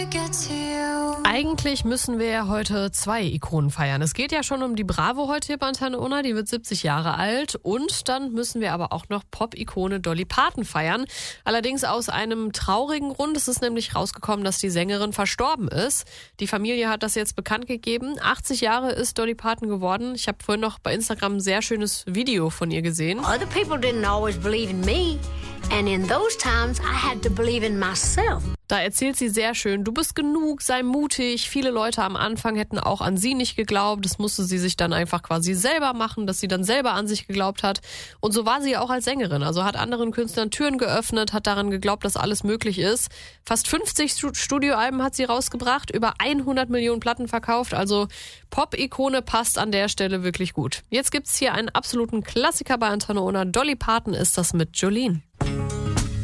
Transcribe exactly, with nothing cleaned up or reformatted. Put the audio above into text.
Eigentlich müssen wir ja heute zwei Ikonen feiern. Es geht ja schon um die Bravo heute hier bei Antenne Unna, die wird siebzig Jahre alt. Und dann müssen wir aber auch noch Pop-Ikone Dolly Parton feiern. Allerdings aus einem traurigen Grund. Es ist nämlich rausgekommen, dass die Sängerin verstorben ist. Die Familie hat das jetzt bekannt gegeben. achtzig Jahre ist Dolly Parton geworden. Ich habe vorhin noch bei Instagram ein sehr schönes Video von ihr gesehen. Other people didn't always believe in me. And in those times, I had to believe in myself. Da erzählt sie sehr schön, du bist genug, sei mutig. Viele Leute am Anfang hätten auch an sie nicht geglaubt. Das musste sie sich dann einfach quasi selber machen, dass sie dann selber an sich geglaubt hat. Und so war sie ja auch als Sängerin. Also hat anderen Künstlern Türen geöffnet, hat daran geglaubt, dass alles möglich ist. Fast fünfzig Studioalben hat sie rausgebracht, über hundert Millionen Platten verkauft. Also Pop-Ikone passt an der Stelle wirklich gut. Jetzt gibt's hier einen absoluten Klassiker bei Antenne Unna. Dolly Parton ist das mit Jolene.